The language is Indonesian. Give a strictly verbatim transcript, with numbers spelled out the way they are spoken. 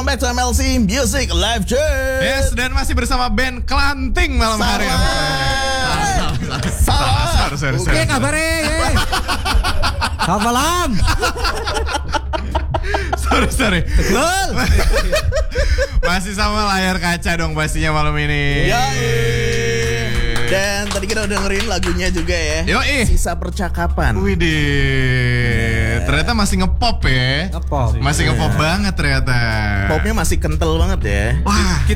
back to M L C Music Live Chat. Yes, dan masih bersama band Klanting malam hari ini. Salah. Sorry, sorry, Oke, sorry. kabarnya. Selamat malam. Sorry, sorry. Betul. Masih sama layar kaca dong pastinya malam ini. Ya. Dan tadi kita udah dengerin lagunya juga ya. Yoi. Sisa Percakapan. Widih, ternyata masih ngepop ya. Ngepop. Masih ngepop banget ternyata. Popnya masih kental banget ya. Wah,